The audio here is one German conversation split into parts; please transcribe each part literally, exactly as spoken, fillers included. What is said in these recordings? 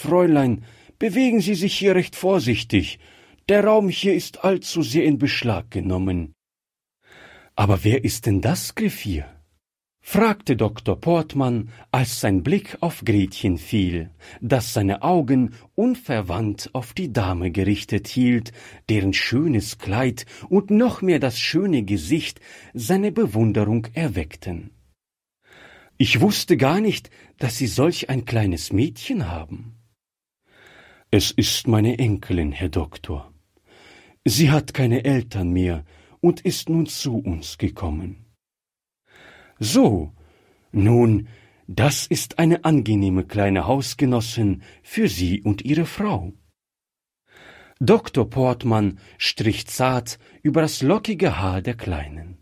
Fräulein, bewegen Sie sich hier recht vorsichtig. Der Raum hier ist allzu sehr in Beschlag genommen. »Aber wer ist denn das, Griffier?« fragte Doktor Portmann, als sein Blick auf Gretchen fiel, das seine Augen unverwandt auf die Dame gerichtet hielt, deren schönes Kleid und noch mehr das schöne Gesicht seine Bewunderung erweckten. »Ich wusste gar nicht, dass Sie solch ein kleines Mädchen haben.« »Es ist meine Enkelin, Herr Doktor. Sie hat keine Eltern mehr und ist nun zu uns gekommen.« »So, nun, das ist eine angenehme kleine Hausgenossin für Sie und Ihre Frau.« Doktor Portmann strich zart über das lockige Haar der Kleinen.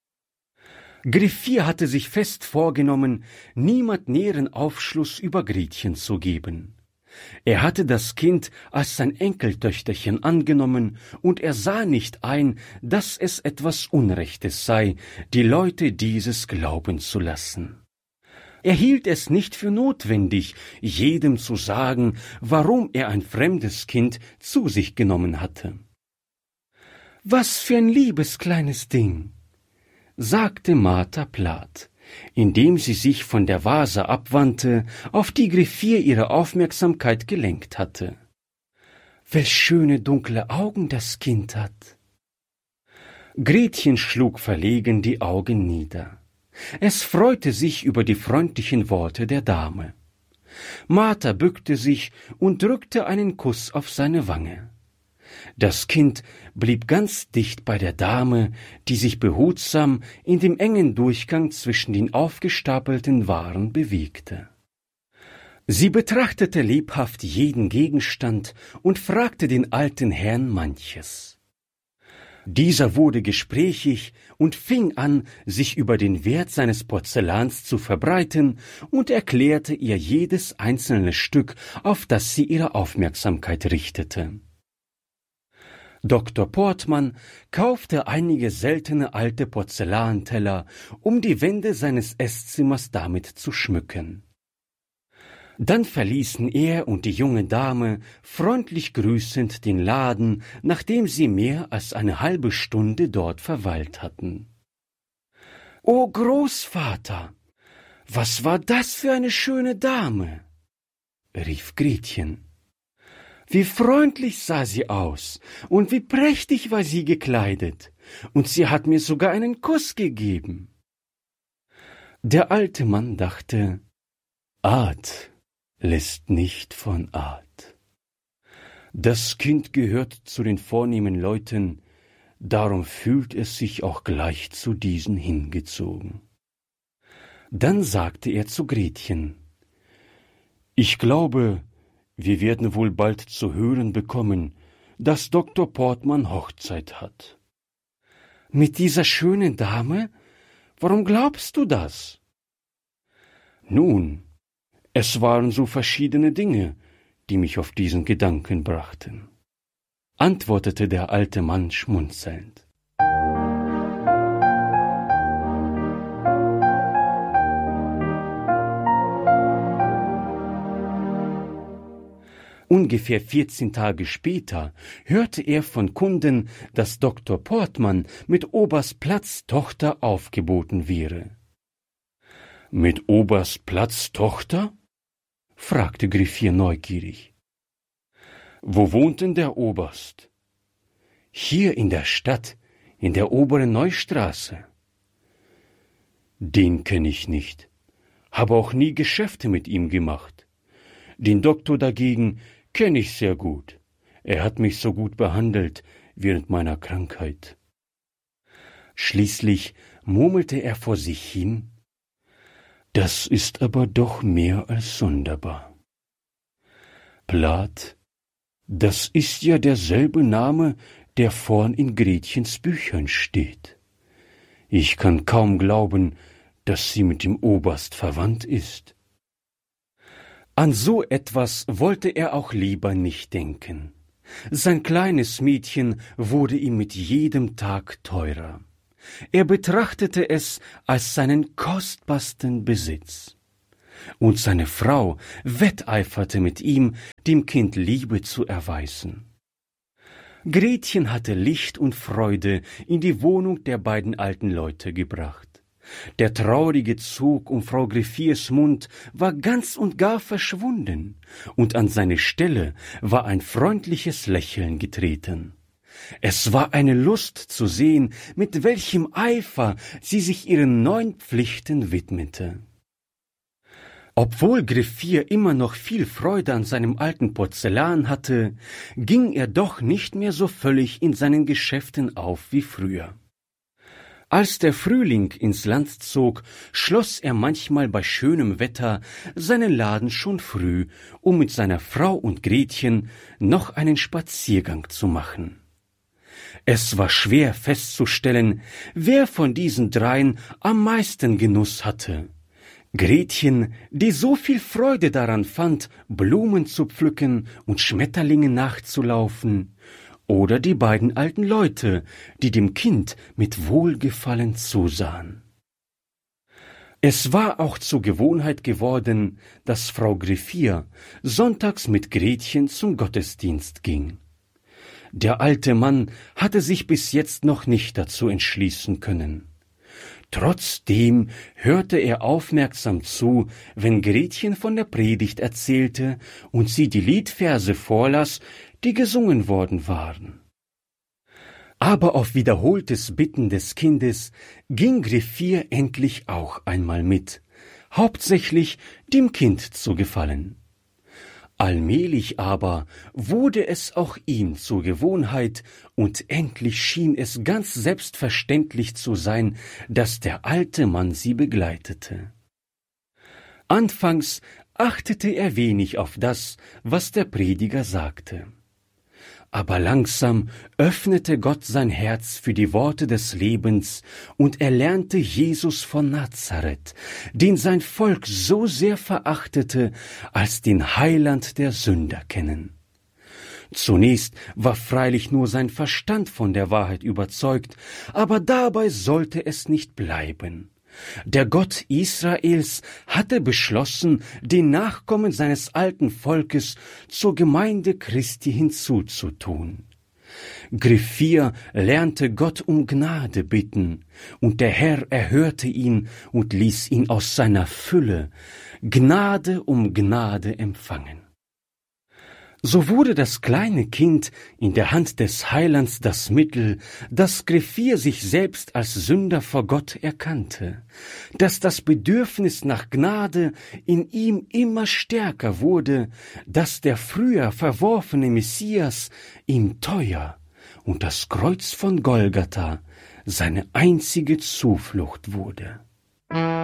Griffier hatte sich fest vorgenommen, niemand näheren Aufschluss über Gretchen zu geben. Er hatte das Kind als sein Enkeltöchterchen angenommen, und er sah nicht ein, dass es etwas Unrechtes sei, die Leute dieses glauben zu lassen. Er hielt es nicht für notwendig, jedem zu sagen, warum er ein fremdes Kind zu sich genommen hatte. »Was für ein liebes kleines Ding«, sagte Martha platt, indem sie sich von der Vase abwandte, auf die Griffier ihre Aufmerksamkeit gelenkt hatte. »Welch schöne dunkle Augen das Kind hat!« Gretchen schlug verlegen die Augen nieder. Es freute sich über die freundlichen Worte der Dame. Martha bückte sich und drückte einen Kuss auf seine Wange. Das Kind blieb ganz dicht bei der Dame, die sich behutsam in dem engen Durchgang zwischen den aufgestapelten Waren bewegte. Sie betrachtete lebhaft jeden Gegenstand und fragte den alten Herrn manches. Dieser wurde gesprächig und fing an, sich über den Wert seines Porzellans zu verbreiten und erklärte ihr jedes einzelne Stück, auf das sie ihre Aufmerksamkeit richtete. Doktor Portmann kaufte einige seltene alte Porzellanteller, um die Wände seines Eßzimmers damit zu schmücken. Dann verließen er und die junge Dame freundlich grüßend den Laden, nachdem sie mehr als eine halbe Stunde dort verweilt hatten. »O Großvater, was war das für eine schöne Dame?« rief Gretchen. »Wie freundlich sah sie aus, und wie prächtig war sie gekleidet, und sie hat mir sogar einen Kuss gegeben.« Der alte Mann dachte, »Art lässt nicht von Art. Das Kind gehört zu den vornehmen Leuten, darum fühlt es sich auch gleich zu diesen hingezogen.« Dann sagte er zu Gretchen, »Ich glaube, wir werden wohl bald zu hören bekommen, dass Doktor Portmann Hochzeit hat.« »Mit dieser schönen Dame? Warum glaubst du das?« »Nun, es waren so verschiedene Dinge, die mich auf diesen Gedanken brachten«, antwortete der alte Mann schmunzelnd. Ungefähr vierzehn Tage später hörte er von Kunden, dass Doktor Portmann mit Oberst Platz Tochter aufgeboten wäre. »Mit Oberst Platz Tochter?« fragte Griffier neugierig. »Wo wohnt denn der Oberst?« »Hier in der Stadt, in der oberen Neustraße.« »Den kenne ich nicht, habe auch nie Geschäfte mit ihm gemacht. Den Doktor dagegen kenne ich sehr gut. Er hat mich so gut behandelt während meiner Krankheit.« Schließlich murmelte er vor sich hin, »Das ist aber doch mehr als sonderbar. Plath, das ist ja derselbe Name, der vorn in Gretchens Büchern steht. Ich kann kaum glauben, dass sie mit dem Oberst verwandt ist.« An so etwas wollte er auch lieber nicht denken. Sein kleines Mädchen wurde ihm mit jedem Tag teurer. Er betrachtete es als seinen kostbarsten Besitz. und seine Frau wetteiferte mit ihm, dem Kind Liebe zu erweisen. Gretchen hatte Licht und Freude in die Wohnung der beiden alten Leute gebracht. Der traurige Zug um Frau Griffiers Mund war ganz und gar verschwunden, und an seine Stelle war ein freundliches Lächeln getreten. Es war eine Lust zu sehen, mit welchem Eifer sie sich ihren neuen Pflichten widmete. Obwohl Griffier immer noch viel Freude an seinem alten Porzellan hatte, ging er doch nicht mehr so völlig in seinen Geschäften auf wie früher. Als der Frühling ins Land zog, schloss er manchmal bei schönem Wetter seinen Laden schon früh, um mit seiner Frau und Gretchen noch einen Spaziergang zu machen. Es war schwer festzustellen, wer von diesen dreien am meisten Genuss hatte. Gretchen, die so viel Freude daran fand, Blumen zu pflücken und Schmetterlingen nachzulaufen, oder die beiden alten Leute, die dem Kind mit Wohlgefallen zusahen. Es war auch zur Gewohnheit geworden, dass Frau Griffier sonntags mit Gretchen zum Gottesdienst ging. Der alte Mann hatte sich bis jetzt noch nicht dazu entschließen können. Trotzdem hörte er aufmerksam zu, wenn Gretchen von der Predigt erzählte und sie die Liedverse vorlas, die gesungen worden waren. Aber auf wiederholtes Bitten des Kindes ging Griffier endlich auch einmal mit, hauptsächlich dem Kind zu gefallen. Allmählich aber wurde es auch ihm zur Gewohnheit, und endlich schien es ganz selbstverständlich zu sein, dass der alte Mann sie begleitete. Anfangs achtete er wenig auf das, was der Prediger sagte. Aber langsam öffnete Gott sein Herz für die Worte des Lebens, und er lernte Jesus von Nazareth, den sein Volk so sehr verachtete, als den Heiland der Sünder kennen. Zunächst war freilich nur sein Verstand von der Wahrheit überzeugt, aber dabei sollte es nicht bleiben. Der Gott Israels hatte beschlossen, den Nachkommen seines alten Volkes zur Gemeinde Christi hinzuzutun. Griffier lernte Gott um Gnade bitten, und der Herr erhörte ihn und ließ ihn aus seiner Fülle Gnade um Gnade empfangen. So wurde das kleine Kind in der Hand des Heilands das Mittel, dass Griffier sich selbst als Sünder vor Gott erkannte, dass das Bedürfnis nach Gnade in ihm immer stärker wurde, dass der früher verworfene Messias ihm teuer und das Kreuz von Golgatha seine einzige Zuflucht wurde.